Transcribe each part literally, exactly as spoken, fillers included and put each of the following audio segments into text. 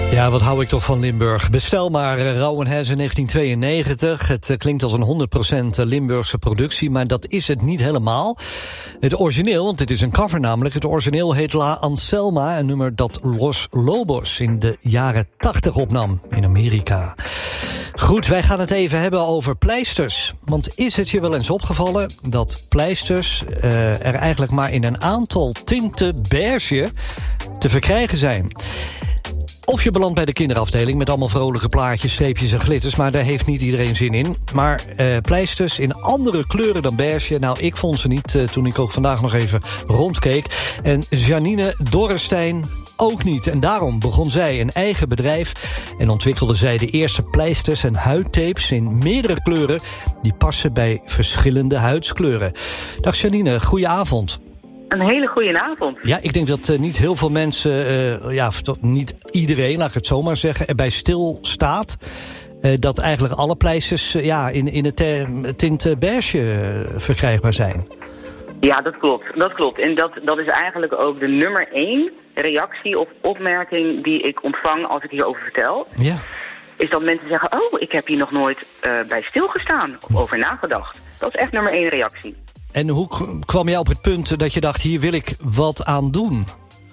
Ja, wat hou ik toch van Limburg. Bestel maar uh, Rauwenhuizen negentien tweeënnegentig. Het uh, klinkt als een honderd procent Limburgse productie, maar dat is het niet helemaal. Het origineel, want dit is een cover namelijk, het origineel heet La Anselma, een nummer dat Los Lobos in de jaren tachtig opnam in Amerika. Goed, wij gaan het even hebben over pleisters. Want is het je wel eens opgevallen dat pleisters uh, er eigenlijk maar in een aantal tinten beige te verkrijgen zijn? Of je belandt bij de kinderafdeling met allemaal vrolijke plaatjes, streepjes en glitters, maar daar heeft niet iedereen zin in. Maar uh, pleisters in andere kleuren dan beige, nou, ik vond ze niet uh, toen ik ook vandaag nog even rondkeek. En Janine Dorrestein ook niet. En daarom begon zij een eigen bedrijf en ontwikkelde zij de eerste pleisters en huidtapes in meerdere kleuren die passen bij verschillende huidskleuren. Dag Janine, goeie avond. Een hele goede avond. Ja, ik denk dat uh, niet heel veel mensen, uh, ja, niet iedereen, laat ik het zo maar zeggen, erbij stilstaat uh, dat eigenlijk alle pleisters uh, ja, in, in het uh, tint uh, beige uh, verkrijgbaar zijn. Ja, dat klopt. Dat klopt. En dat, dat is eigenlijk ook de nummer één reactie of opmerking die ik ontvang als ik hierover vertel. Ja. Is dat mensen zeggen, oh, ik heb hier nog nooit uh, bij stilgestaan of over nagedacht. Dat is echt nummer één reactie. En hoe kwam jij op het punt dat je dacht, hier wil ik wat aan doen?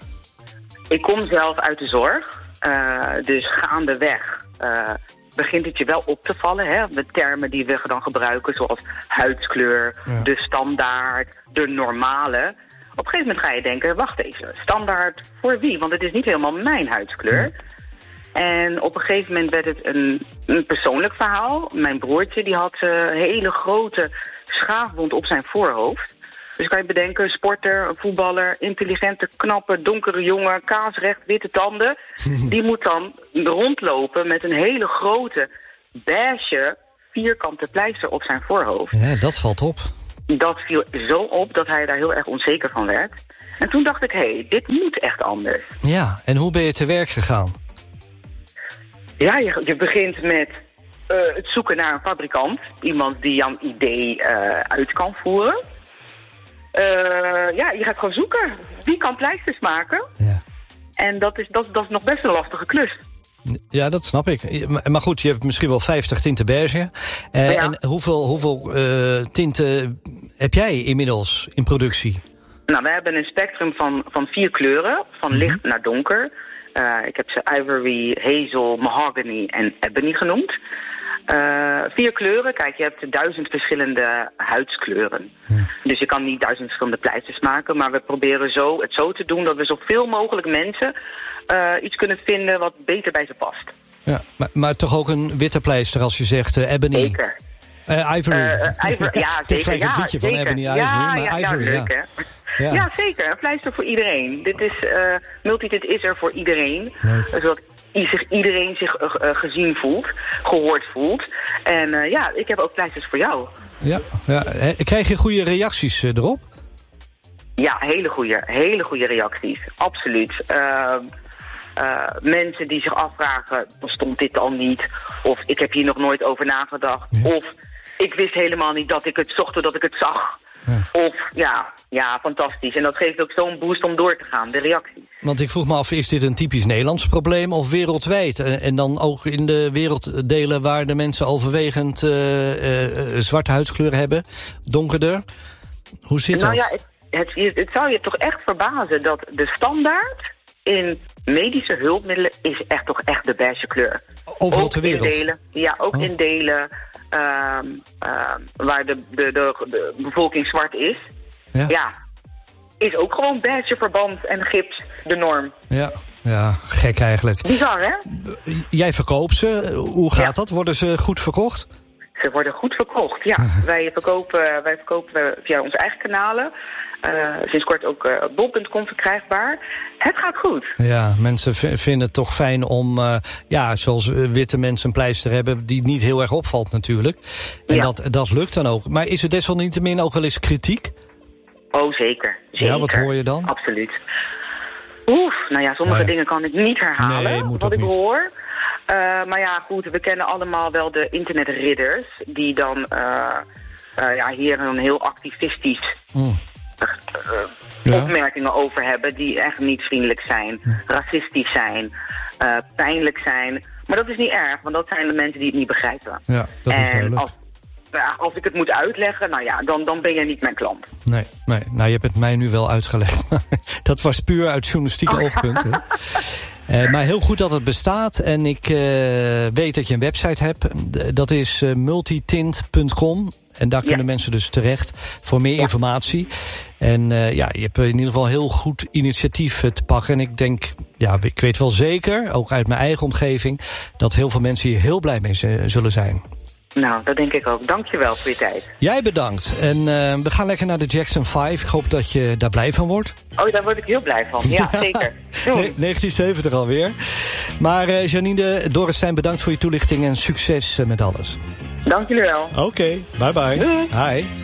Ik kom zelf uit de zorg, uh, dus gaandeweg uh, begint het je wel op te vallen. Hè? De termen die we dan gebruiken, zoals huidskleur, ja. de standaard, de normale. Op een gegeven moment ga je denken, wacht even, standaard voor wie? Want het is niet helemaal mijn huidskleur. Ja. En op een gegeven moment werd het een, een persoonlijk verhaal. Mijn broertje die had een uh, hele grote schaafwond op zijn voorhoofd. Dus kan je bedenken, sporter, een voetballer, intelligente, knappe, donkere jongen, kaasrecht, witte tanden. Die moet dan rondlopen met een hele grote, beige, vierkante pleister op zijn voorhoofd. Ja, dat valt op. Dat viel zo op dat hij daar heel erg onzeker van werd. En toen dacht ik, hé, hey, dit moet echt anders. Ja, en hoe ben je te werk gegaan? Ja, je, je begint met uh, het zoeken naar een fabrikant. Iemand die jouw idee uh, uit kan voeren. Uh, ja, je gaat gewoon zoeken. Wie kan pleisters maken? Ja. En dat is, dat, dat is nog best een lastige klus. Ja, dat snap ik. Maar goed, je hebt misschien wel vijftig tinten beige. Uh, ja. En hoeveel, hoeveel uh, tinten heb jij inmiddels in productie? Nou, we hebben een spectrum van, van vier kleuren. Van licht mm-hmm. naar donker. Uh, ik heb ze ivory, hazel, mahogany en ebony genoemd. Uh, vier kleuren. Kijk, je hebt duizend verschillende huidskleuren. Ja. Dus je kan niet duizend verschillende pleisters maken. Maar we proberen zo, het zo te doen dat we zoveel mogelijk mensen uh, iets kunnen vinden wat beter bij ze past. Ja, maar, maar toch ook een witte pleister als je zegt uh, ebony. Zeker. Uh, ivory. Uh, ivory. Ja, zeker. Ik ja, het liedje zeker. van ebony, ivory, ja, maar ja, ivory, ja. ja. Leuk, hè? Ja. ja, zeker. Een pleister voor iedereen. Dit is, uh, Multitint is er voor iedereen. Leuk. Zodat zich, iedereen zich uh, uh, gezien voelt, gehoord voelt. En uh, ja, ik heb ook pleisters voor jou. Ja, ja. Krijg je goede reacties uh, erop? Ja, hele goede, hele goede reacties. Absoluut. Uh, uh, mensen die zich afvragen, bestond dit al niet? Of ik heb hier nog nooit over nagedacht. Ja. Of ik wist helemaal niet dat ik het zocht doordat ik het zag. Ja. Of, ja, ja, fantastisch. En dat geeft ook zo'n boost om door te gaan, de reacties. Want ik vroeg me af, is dit een typisch Nederlands probleem of wereldwijd? En dan ook in de werelddelen waar de mensen overwegend uh, uh, zwarte huidskleur hebben, donkerder? Hoe zit nou dat? Ja, het, het, het zou je toch echt verbazen dat de standaard in medische hulpmiddelen is echt toch echt de beige kleur. Overal ter wereld? In delen, ja, ook oh. in delen uh, uh, waar de, de, de, de bevolking zwart is. Ja. ja, is ook gewoon beige verband en gips de norm. Ja, ja, gek eigenlijk. Bizar, hè? Jij verkoopt ze. Hoe gaat ja. dat? Worden ze goed verkocht? Ze worden goed verkocht, ja. wij, verkopen, wij verkopen via onze eigen kanalen. Uh, sinds kort ook uh, bol punt com verkrijgbaar. Het gaat goed. Ja, mensen v- vinden het toch fijn om, uh, ja, zoals witte mensen een pleister hebben die niet heel erg opvalt natuurlijk. En ja. dat, dat lukt dan ook. Maar is er desalniettemin ook wel eens kritiek? Oh, zeker. zeker. Ja, wat hoor je dan? Absoluut. Oef, nou ja, sommige nee. dingen kan ik niet herhalen, nee, wat ik niet. hoor. Uh, maar ja, goed, we kennen allemaal wel de internetridders die dan uh, uh, ja, hier een heel activistisch mm. uh, ja. opmerkingen over hebben die echt niet vriendelijk zijn, ja. racistisch zijn. uh, pijnlijk zijn. Maar dat is niet erg, want dat zijn de mensen die het niet begrijpen. Ja, dat is en duidelijk. Als, ja, als ik het moet uitleggen, nou ja, dan, dan ben jij niet mijn klant. Nee, nee, nou je hebt het mij nu wel uitgelegd. Dat was puur uit journalistieke oh. oogpunten. Uh, maar heel goed dat het bestaat. En ik uh, weet dat je een website hebt. Dat is uh, multitint punt com. En daar kunnen ja. mensen dus terecht voor meer ja. informatie. En uh, ja, je hebt in ieder geval heel goed initiatief te pakken. En ik denk, ja, ik weet wel zeker, ook uit mijn eigen omgeving, dat heel veel mensen hier heel blij mee z- zullen zijn. Nou, dat denk ik ook. Dankjewel voor je tijd. Jij bedankt. En uh, we gaan lekker naar de Jackson vijf. Ik hoop dat je daar blij van wordt. Oh, daar word ik heel blij van. Ja, zeker. Ne- negentien zeventig alweer. Maar uh, Janine Dorrestein, bedankt voor je toelichting en succes uh, met alles. Dank jullie wel. Oké, okay, bye bye. Doei. Hi.